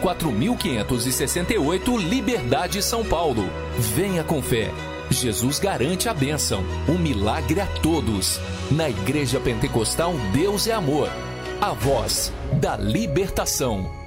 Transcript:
4568, Liberdade, São Paulo. Venha com fé. Jesus garante a bênção, um milagre a todos. Na Igreja Pentecostal Deus é Amor. A voz da libertação.